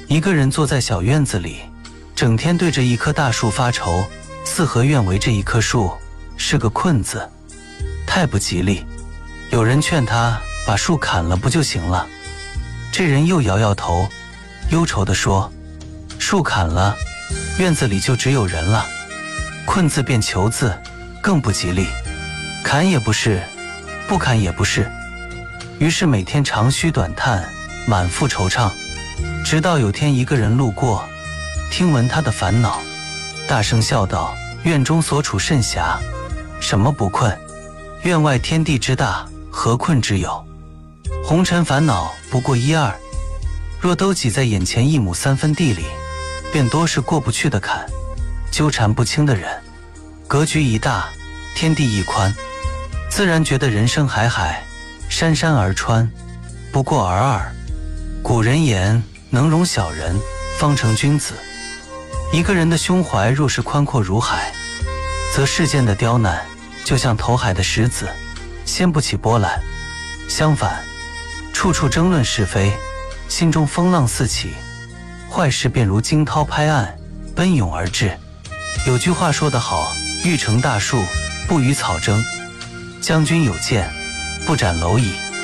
一个人坐在小院子里，整天对着一棵大树发愁，四合院围着一棵树，是个困字，太不吉利。有人劝他把树砍了不就行了？这人又摇摇头，忧愁地说：树砍了，院子里就只有人了，困字变囚字，更不吉利。砍也不是，不砍也不是。于是每天长吁短叹，满腹惆怅。直到有天一个人路过，听闻他的烦恼，大声笑道：院中所处甚狭，什么不困？院外天地之大，何困之有？红尘烦恼不过一二，若都挤在眼前1亩3分地里，便多是过不去的坎，纠缠不清的人。格局一大，天地一宽，自然觉得人生海海，山山而川，不过尔尔。古人言，能容小人，方成君子。一个人的胸怀若是宽阔如海，则世间的刁难就像投海的石子，掀不起波澜。相反，处处争论是非，心中风浪四起，坏事便如惊涛拍岸，奔涌而至。有句话说得好：欲成大树，不与草争。将军有剑，不斩蝼蚁。